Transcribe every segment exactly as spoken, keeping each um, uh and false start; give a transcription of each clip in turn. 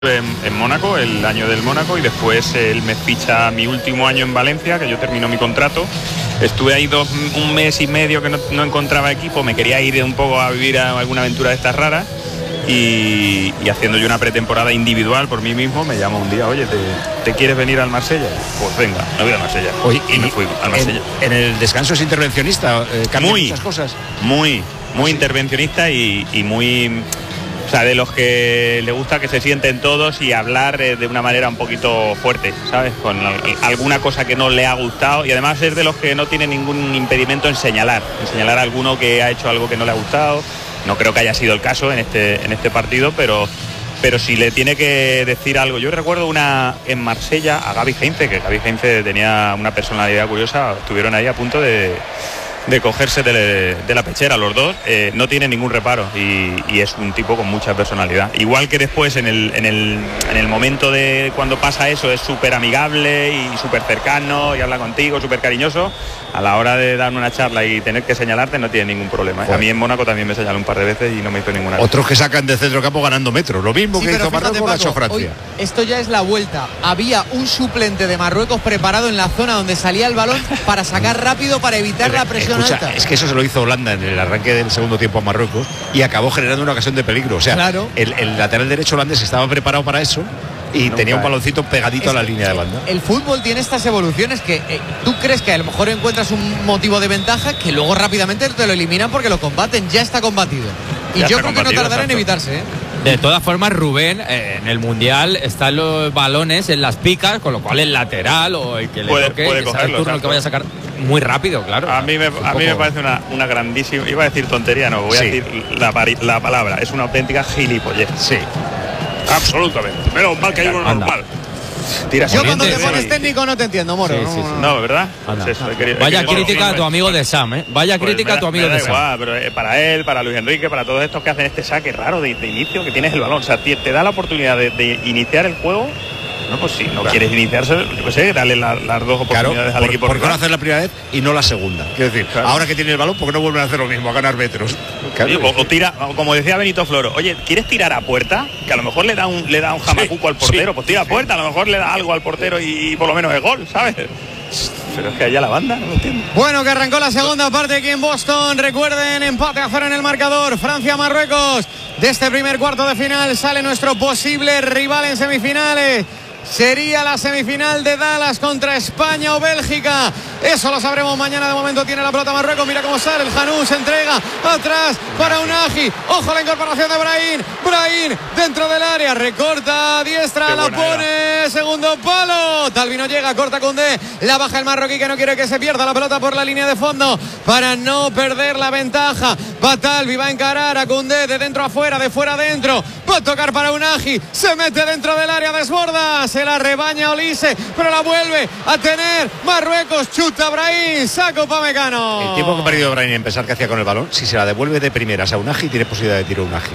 En, en Mónaco, el año del Mónaco, y después él me ficha mi último año en Valencia, que yo termino mi contrato. Estuve ahí dos, un mes y medio que no, no encontraba equipo, me quería ir un poco a vivir a alguna aventura de estas raras, y, y haciendo yo una pretemporada individual por mí mismo, me llama un día, oye, ¿te, te quieres venir al Marsella? Pues venga, me voy al Marsella. Oye, y, y me fui al Marsella. En, en el descanso es intervencionista, eh, cambia muy, muchas cosas. Muy, muy ¿Sí? intervencionista y, y muy... O sea, de los que le gusta que se sienten todos y hablar eh, de una manera un poquito fuerte, ¿sabes? Con alguna cosa que no le ha gustado, y además es de los que no tiene ningún impedimento en señalar, en señalar a alguno que ha hecho algo que no le ha gustado. No creo que haya sido el caso en este, en este partido, pero, pero si le tiene que decir algo. Yo recuerdo una en Marsella a Gaby Heinze, que Gaby Heinze tenía una personalidad curiosa, estuvieron ahí a punto de... de cogerse de, de la pechera los dos, eh, no tiene ningún reparo y, y es un tipo con mucha personalidad. Igual que después en el, en el, en el momento de cuando pasa eso es súper amigable y súper cercano y habla contigo, súper cariñoso. A la hora de dar una charla y tener que señalarte no tiene ningún problema. A mí en Mónaco también me señaló un par de veces y no me hizo ninguna. Otros que sacan de centro campo ganando metros, lo mismo sí, que hizo Marruecos, ha hecho Francia. Hoy, esto ya es la vuelta. Había un suplente de Marruecos preparado en la zona donde salía el balón para sacar rápido, para evitar la presión. Escucha, alta. Es que eso se lo hizo Holanda en el arranque del segundo tiempo a Marruecos y acabó generando una ocasión de peligro. O sea, claro. el, el lateral derecho holandés estaba preparado para eso y no, tenía un baloncito pegadito es a la línea de banda. El fútbol tiene estas evoluciones que eh, tú crees que a lo mejor encuentras un motivo de ventaja que luego rápidamente te lo eliminan porque lo combaten, ya está combatido. Y ya yo creo que no tardará exacto. en evitarse, ¿eh? De todas formas, Rubén, eh, en el Mundial están los balones en las picas, con lo cual el lateral o el que le puede, toque, puede que sea cogerlo, el turno el que vaya a sacar muy rápido, claro. A mí me, a poco... mí me parece una, una grandísima, iba a decir tontería, no, voy sí. a decir la, la palabra, es una auténtica gilipollez. Sí. Absolutamente. Menos mal que hay uno normal. Tira yo cuando te pones técnico no te entiendo, Moro. Sí, sí, sí. No, ¿verdad? Pues eso, he querido, he Vaya querido, crítica a tu amigo de Sam, ¿eh? Vaya pues crítica a tu amigo da, de Sam. Igual, pero eh, para él, para Luis Enrique, para todos estos que hacen este saque raro de, de inicio, que tienes el balón. O sea, te, te da la oportunidad de, de iniciar el juego. No, pues si no claro. quieres iniciarse, yo qué sé, dale la, las dos oportunidades claro, al por, equipo. ¿Por qué no hacer la primera vez y no la segunda? Quiero decir, claro. ahora que tiene el balón, ¿por qué no vuelven a hacer lo mismo, a ganar metros? Claro. O, o tira, como decía Benito Floro, oye, ¿quieres tirar a puerta? Que a lo mejor le da un, le da un jamacuco sí, al portero, sí, pues tira sí. a puerta, a lo mejor le da algo al portero y, y por lo menos es gol, ¿sabes? Pero es que allá la banda, no lo entiendo. Bueno, que arrancó la segunda parte aquí en Boston. Recuerden, empate a cero en el marcador. Francia-Marruecos. De este primer cuarto de final sale nuestro posible rival en semifinales. Sería la semifinal de Dallas contra España o Bélgica. Eso lo sabremos mañana. De momento tiene la pelota Marruecos. Mira cómo sale. El Janú se entrega atrás para Unagi. Ojo la incorporación de Brahim. Brahim dentro del área. Recorta a diestra. La pone. Era. Segundo palo. Talvi no llega. Corta Koundé. La baja el marroquí que no quiere que se pierda la pelota por la línea de fondo para no perder la ventaja. Va Talvi. Va a encarar a Koundé de dentro a fuera. De fuera a dentro. Va a tocar para Unagi. Se mete dentro del área. Desborda. Se la rebaña Olise, pero la vuelve a tener Marruecos. Chuta Brahim, saco Upamecano. El tiempo que ha perdido Brahim en pensar qué hacía con el balón, si se la devuelve de primeras a Unagi, tiene posibilidad de tiro Unagi.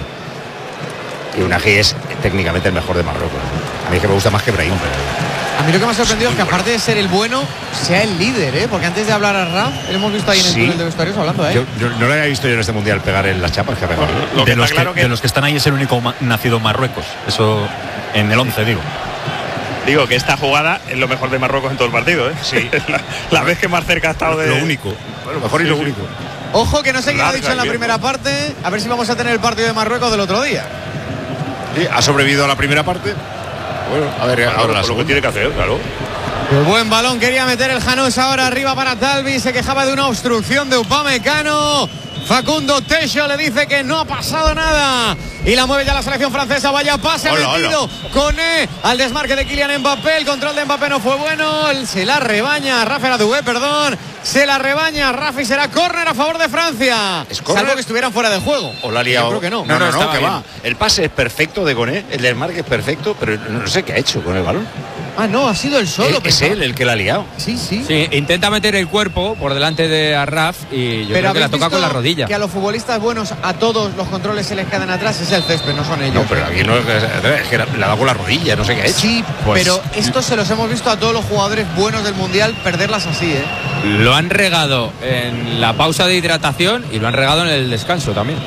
Y Unagi es técnicamente el mejor de Marruecos. A mí es que me gusta más que Brahim. A mí lo que me ha sorprendido es que aparte de ser el bueno, sea el líder, ¿eh? Porque antes de hablar a Raf, hemos visto ahí en el sí. túnel de vestuarios hablando a él. Yo, yo no lo había visto yo en este mundial pegar en las chapas que ha pegado. Bueno, de, los claro que, que... de los que están ahí es el único nacido en Marruecos. Eso en el once, digo. Digo que esta jugada es lo mejor de Marruecos en todo el partido, ¿eh? Sí. la, la vez que más cerca ha estado de... Lo único. Bueno, mejor y lo sí, único. Ojo que no sé quién ha dicho en la primera parte. A ver si vamos a tener el partido de Marruecos del otro día. Sí, ha sobrevivido a la primera parte. Bueno, a ver, claro, ahora lo que tiene que hacer, claro. El buen balón quería meter el Janús ahora arriba para Talvi. Se quejaba de una obstrucción de Upamecano. Facundo Techo le dice que no ha pasado nada y la mueve ya la selección francesa. Vaya pase hola, metido hola. Koné al desmarque de Kylian Mbappé. El control de Mbappé no fue bueno. Él se la rebaña Rafa Adoué, perdón. Se la rebaña Rafa y será córner a favor de Francia. ¿Es salvo que estuvieran fuera de juego. O la ha liado. Yo creo que no. No, no, no, no que va. El pase es perfecto de Koné, el desmarque es perfecto, pero no sé qué ha hecho con el balón. Ah, no, ha sido el solo. Es, es él el que la ha liado. Sí, sí. Sí, intenta meter el cuerpo por delante de Arraf y yo pero creo que la toca con la rodilla. Que a los futbolistas buenos a todos los controles se les quedan atrás, es el césped, no son ellos. No, pero aquí no es que la ha dado con la rodilla, no sé qué ha hecho. Sí, pues, pero estos se los hemos visto a todos los jugadores buenos del Mundial perderlas así, ¿eh? Lo han regado en la pausa de hidratación y lo han regado en el descanso también.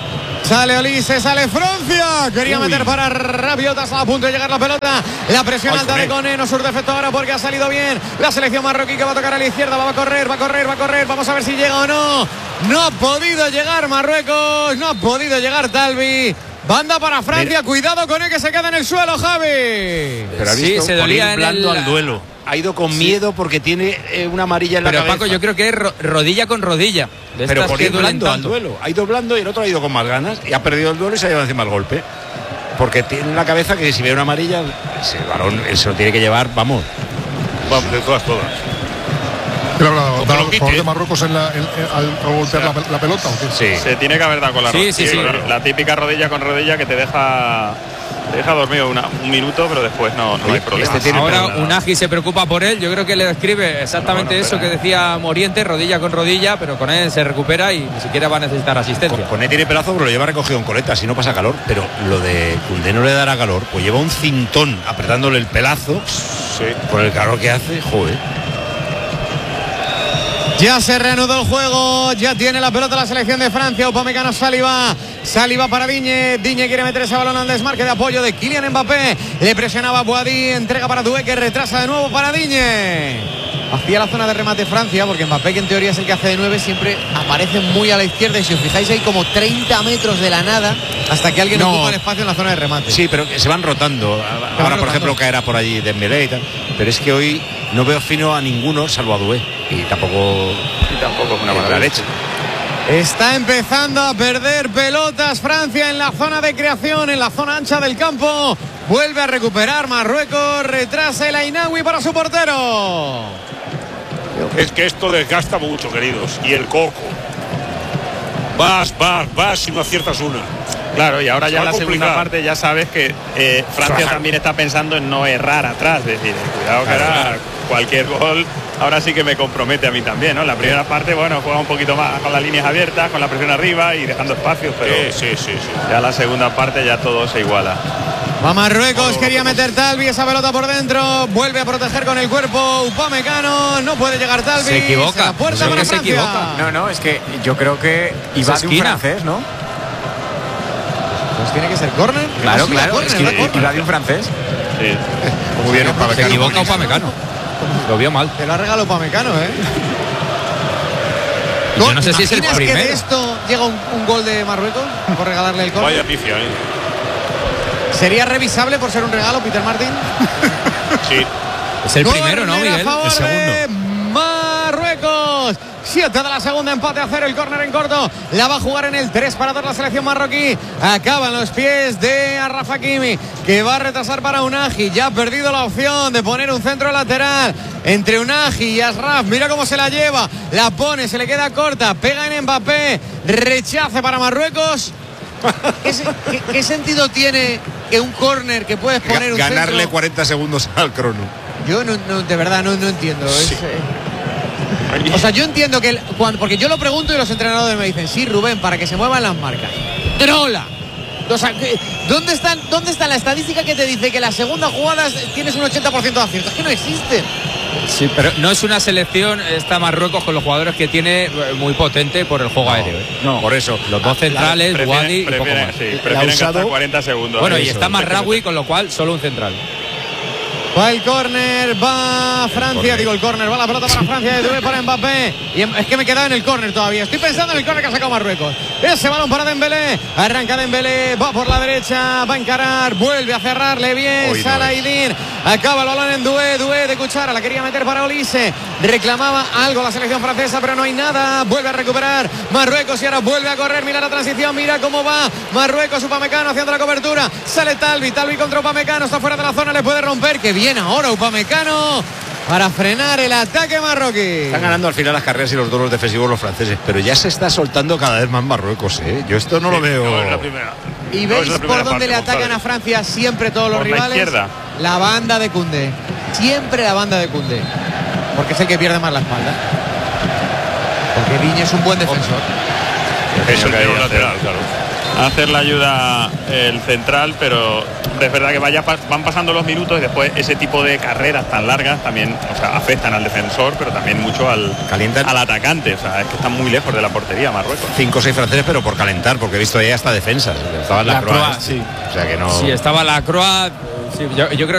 Sale Olise, sale Francia. Quería Uy. meter para Rabiot, a punto de llegar la pelota. La presión Ay, alta de Koné, no surte efecto ahora porque ha salido bien. La selección marroquí que va a tocar a la izquierda, va a correr, va a correr, va a correr. Vamos a ver si llega o no. No ha podido llegar Marruecos, no ha podido llegar Talbi. Banda para Francia, Mira. cuidado con él que se queda en el suelo, Javi. Pero ha visto, sí, se dolía en el... al duelo. Ha ido con sí. miedo porque tiene eh, una amarilla en Pero la cabeza. Paco, yo creo que es ro rodilla con rodilla. Pero por ir blando al duelo. Ha ido blando y el otro ha ido con más ganas y ha perdido el duelo y se ha llevado encima el golpe. Porque tiene en la cabeza que si ve una amarilla, ese varón él se lo tiene que llevar, vamos. Vamos, de todas, todas. Pero habrá dado el jugador de Marruecos en la, en, al, al golpear o sea, la, la pelota. ¿o qué? Sí. Se tiene que haber dado con la sí, rodilla. Sí, sí, sí. La, la típica rodilla con rodilla que te deja... Te deja dormido una, un minuto, pero después no, no hay problema. Este Ahora Unagi se preocupa por él. Yo creo que le describe exactamente bueno, eso que decía Moriente, rodilla con rodilla, pero con él se recupera y ni siquiera va a necesitar asistencia. Con él tiene pelazo, pero lo lleva recogido en coleta, si no pasa calor. Pero lo de Koundé no le dará calor, pues lleva un cintón apretándole el pelazo. Sí. Por el calor que hace, joder. Ya se reanudó el juego, ya tiene la pelota la selección de Francia. Upamecano, Saliba, Saliba para Digne. Digne quiere meter ese balón al desmarque de apoyo de Kylian Mbappé. Le presionaba Boadí, entrega para Doué que retrasa de nuevo para Digne. Hacia la zona de remate Francia, porque Mbappé, que en teoría es el que hace de nueve, siempre aparece muy a la izquierda. Y si os fijáis, hay como treinta metros de la nada hasta que alguien no. ocupa el espacio en la zona de remate. Sí, pero se van rotando. Se Ahora, van por rotando. ejemplo, caerá por allí Dembélé y tal. Pero es que hoy no veo fino a ninguno salvo a Doué. Y tampoco, y tampoco es una mala leche. Está empezando a perder pelotas Francia en la zona de creación, en la zona ancha del campo. Vuelve a recuperar Marruecos, retrasa el Ainaoui para su portero. Es que esto desgasta mucho, queridos. Y el coco. Vas, vas, vas y no aciertas una. Claro, y ahora ya en la segunda parte ya sabes que eh, Francia también está pensando en no errar atrás. Es decir, cuidado que ahora cualquier gol ahora sí que me compromete a mí también, ¿no? La primera parte, bueno, juega un poquito más con las líneas abiertas, con la presión arriba y dejando espacios, pero sí, sí, sí, sí. ya la segunda parte ya todo se iguala. Va Marruecos, oh, quería meter Talbi, esa pelota por dentro, vuelve a proteger con el cuerpo Upamecano, no puede llegar Talbi. Se equivoca. La puerta no para se equivoca. No, no, es que yo creo que iba de un francés, ¿no? Pues tiene que ser córner. Claro, claro, corner, es que iba de un francés. Sí. Muy bien, Upamecano. Se equivoca Upamecano. Lo vio mal. Te lo ha regalado Upamecano, ¿eh? Yo no sé si es el primero. Que de esto llega un, un gol de Marruecos por regalarle el córner? Vaya pifia, ¿eh? ¿Sería revisable por ser un regalo, Peter Martin? Sí. Es el primero, ¿no, Miguel? El segundo. Marruecos. siete de la segunda, empate a cero, el córner en corto. La va a jugar en el tres para dos la selección marroquí. Acaban los pies de Achraf Hakimi, que va a retrasar para Unagi. Ya ha perdido la opción de poner un centro lateral entre Unagi y Achraf. Mira cómo se la lleva. La pone, se le queda corta. Pega en Mbappé. Rechace para Marruecos. ¿Qué, qué, ¿Qué sentido tiene que un córner que puedes poner un ganarle centro? cuarenta segundos al crono? Yo no, no, de verdad no, no entiendo. Sí. Es, eh... O sea, yo entiendo que el, cuando, porque yo lo pregunto y los entrenadores me dicen, sí, Rubén, para que se muevan las marcas. ¡Trola! O sea, ¿dónde, están, ¿dónde está la estadística que te dice que las segundas jugadas tienes un ochenta por ciento de acierto? Es que no existen. Sí, pero no es una selección esta Marruecos con los jugadores que tiene muy potente por el juego no, aéreo. ¿eh? No, por eso. Los dos centrales, Wadi y poco más. Sí, prefieren gastar cuarenta segundos. Bueno, y está Marraoui, con lo cual solo un central. Va el córner, va Francia, digo el córner, va la pelota para Francia, de Doué para Mbappé. Y es que me he quedado en el córner todavía. Estoy pensando en el córner que ha sacado Marruecos. Ese balón para Dembélé, arranca Dembélé, va por la derecha, va a encarar, vuelve a cerrarle bien, Salahidin. Acaba el balón en Doué, Doué de cuchara, la quería meter para Olise. Reclamaba algo la selección francesa, pero no hay nada. Vuelve a recuperar Marruecos y ahora vuelve a correr. Mira la transición, mira cómo va Marruecos, Upamecano haciendo la cobertura. Sale Talbi, Talbi contra Upamecano, está fuera de la zona, le puede romper. Que bien ahora Upamecano para frenar el ataque marroquí. Están ganando al final las carreras y los duelos defensivos los franceses, pero ya se está soltando cada vez más Marruecos, ¿eh? Yo esto no sí, lo veo. No es la primera. ¿Y veis no es por dónde le atacan González. A Francia siempre todos los por rivales? La izquierda. La banda de Koundé. Siempre la banda de Koundé. Porque es el que pierde más la espalda. Porque Digne es un buen defensor. Es el peor lateral, claro. a hacer la ayuda el central, pero es verdad que vaya, van pasando los minutos y después ese tipo de carreras tan largas también, o sea, afectan al defensor, pero también mucho al, al atacante. O sea, es que están muy lejos de la portería Marruecos. Cinco o seis franceses, pero por calentar, porque he visto ahí hasta defensas. Estaba la, la Croa, sí. O sea que no. Sí, estaba la Croa. Sí, yo, yo creo